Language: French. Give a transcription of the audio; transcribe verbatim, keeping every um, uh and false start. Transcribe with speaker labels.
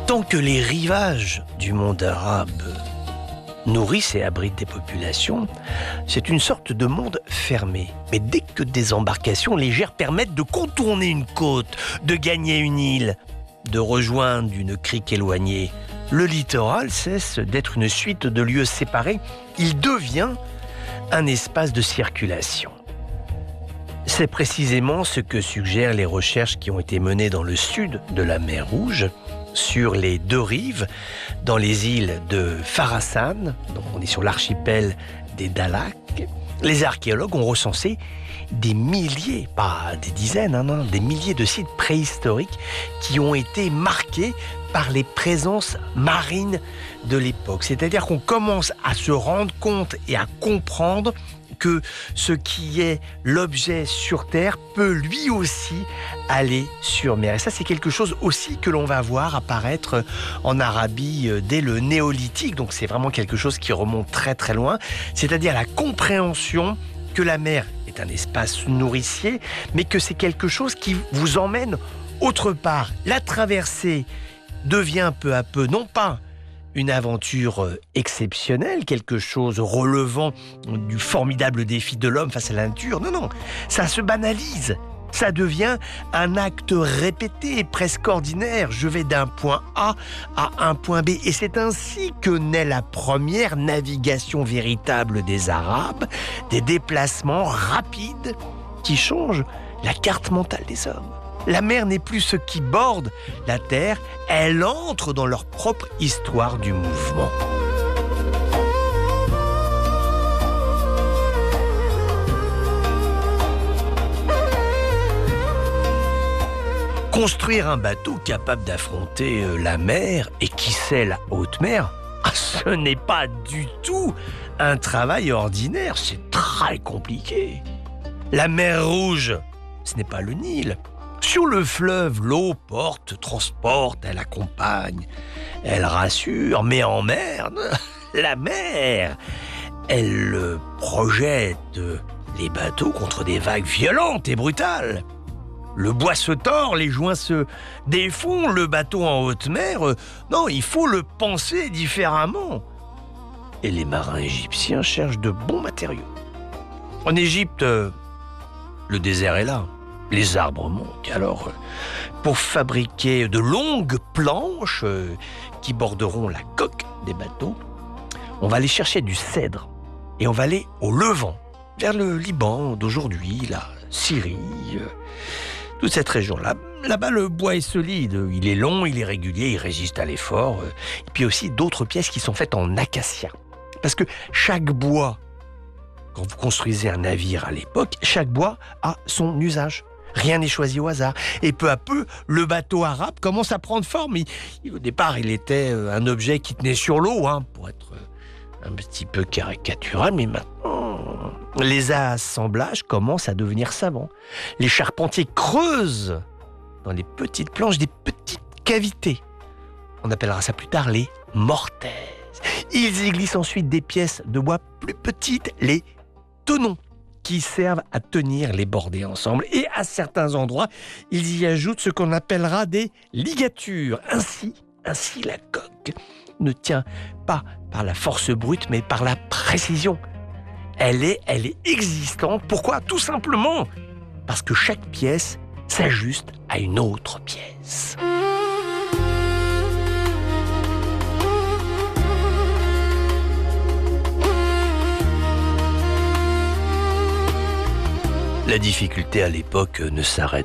Speaker 1: Tant que les rivages du monde arabe nourrissent et abritent des populations, c'est une sorte de monde fermé. Mais dès que des embarcations légères permettent de contourner une côte, de gagner une île, de rejoindre une crique éloignée, le littoral cesse d'être une suite de lieux séparés. Il devient un espace de circulation. C'est précisément ce que suggèrent les recherches qui ont été menées dans le sud de la mer Rouge, sur les deux rives, dans les îles de Farasan, donc on est sur l'archipel des Dahlak. Les archéologues ont recensé des milliers, pas des dizaines, hein, non, des milliers de sites préhistoriques qui ont été marqués par les présences marines de l'époque. C'est-à-dire qu'on commence à se rendre compte et à comprendre que ce qui est l'objet sur Terre peut lui aussi aller sur mer. Et ça, c'est quelque chose aussi que l'on va voir apparaître en Arabie dès le néolithique. Donc c'est vraiment quelque chose qui remonte très très loin. C'est-à-dire la compréhension que la mer est un espace nourricier, mais que c'est quelque chose qui vous emmène autre part. La traversée devient peu à peu, non pas une aventure exceptionnelle, quelque chose relevant du formidable défi de l'homme face à la nature. Non, non, ça se banalise. Ça devient un acte répété, presque ordinaire. Je vais d'un point A à un point B. Et c'est ainsi que naît la première navigation véritable des Arabes, des déplacements rapides qui changent la carte mentale des hommes. La mer n'est plus ce qui borde la terre, elle entre dans leur propre histoire du mouvement. Construire un bateau capable d'affronter la mer, et qui sait la haute mer, ce n'est pas du tout un travail ordinaire, c'est très compliqué. La mer Rouge, ce n'est pas le Nil. Sur le fleuve, l'eau porte, transporte, elle accompagne, elle rassure, mais en mer, la mer, elle projette les bateaux contre des vagues violentes et brutales. Le bois se tord, les joints se défont, le bateau en haute mer, non, il faut le penser différemment. Et les marins égyptiens cherchent de bons matériaux. En Égypte, le désert est là. Les arbres manquent. Alors, pour fabriquer de longues planches qui borderont la coque des bateaux, on va aller chercher du cèdre et on va aller au Levant, vers le Liban d'aujourd'hui, la Syrie, toute cette région-là. Là-bas, le bois est solide, il est long, il est régulier, il résiste à l'effort. Et puis aussi d'autres pièces qui sont faites en acacia. Parce que chaque bois, quand vous construisez un navire à l'époque, chaque bois a son usage. Rien n'est choisi au hasard. Et peu à peu, le bateau arabe commence à prendre forme. Il, il, au départ, il était un objet qui tenait sur l'eau, hein, pour être un petit peu caricatural, mais maintenant, les assemblages commencent à devenir savants. Les charpentiers creusent dans les petites planches des petites cavités. On appellera ça plus tard les mortaises. Ils y glissent ensuite des pièces de bois plus petites, les tenons, qui servent à tenir les bordées ensemble. Et à certains endroits, ils y ajoutent ce qu'on appellera des ligatures. Ainsi, ainsi la coque ne tient pas par la force brute, mais par la précision. Elle est, elle est existante. Pourquoi ? Tout simplement parce que chaque pièce s'ajuste à une autre pièce. La difficulté à l'époque ne s'arrête